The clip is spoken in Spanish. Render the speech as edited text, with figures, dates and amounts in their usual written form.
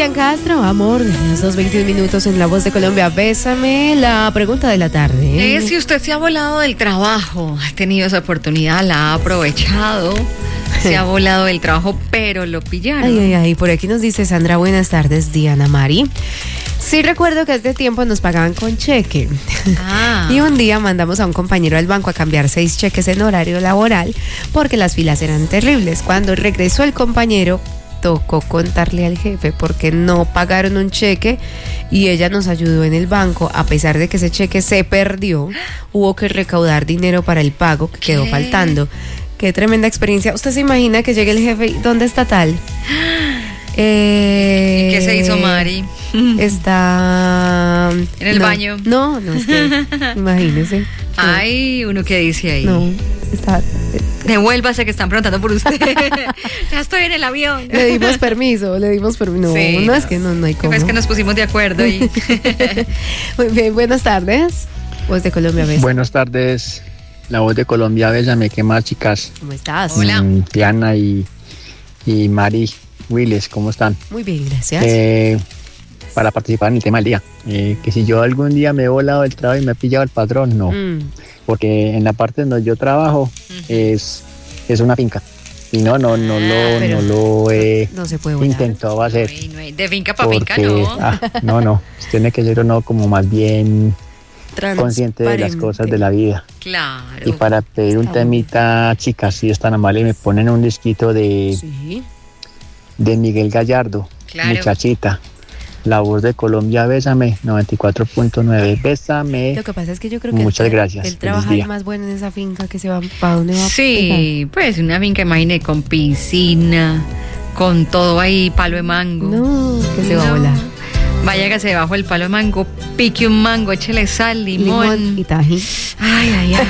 Cristian Castro, amor, las 2:21 en La Voz de Colombia. Bésame, la pregunta de la tarde. Si usted se ha volado del trabajo, ha tenido esa oportunidad, la ha aprovechado, se ha volado del trabajo, pero lo pillaron. Ay, por aquí nos dice Sandra, buenas tardes, Diana Mari. Sí recuerdo que hace tiempo nos pagaban con cheque. Y un día mandamos a un compañero al banco a cambiar 6 cheques en horario laboral porque las filas eran terribles. Cuando regresó el compañero, tocó contarle al jefe porque no pagaron un cheque y ella nos ayudó en el banco. A pesar de que ese cheque se perdió, hubo que recaudar dinero para el pago que quedó faltando. Qué tremenda experiencia. ¿Usted se imagina que llegue el jefe y ¿dónde está tal? ¿Y qué se hizo, Mari? Está en el baño. No, es que imagínese. Ay, uno que dice ahí. No, está. Devuélvase que están preguntando por usted. Ya estoy en el avión. Le dimos permiso. No, sí, no es que no hay cómo. Es que nos pusimos de acuerdo y... Muy bien, buenas tardes. Voz de Colombia, Bésame. Buenas tardes, La Voz de Colombia, Bésame. ¿Qué más, chicas? ¿Cómo estás? Hola. Diana y Mari Willes, ¿cómo están? Muy bien, gracias. Para participar en el tema del día. Que si yo algún día me he volado del trabajo y me ha pillado el patrón, no. Porque en la parte donde yo trabajo es una finca. Y no lo he intentado hacer. No hay de finca para finca, no. No. Tiene que ser uno como más bien consciente de las cosas de la vida. Claro. Y para pedir un temita, chicas, si están amables, me ponen un disquito de Miguel Gallardo, claro. Muchachita. La Voz de Colombia, Bésame, 94.9, Bésame. Lo que pasa es que yo creo que muchas gracias. Él trabaja más bueno en esa finca que se va para dónde va. Sí, pues una finca, imagínate, con piscina, con todo ahí, palo de mango. No, que se va a volar. Váyase debajo del palo de mango, pique un mango, échele sal, limón y tajín. Ay.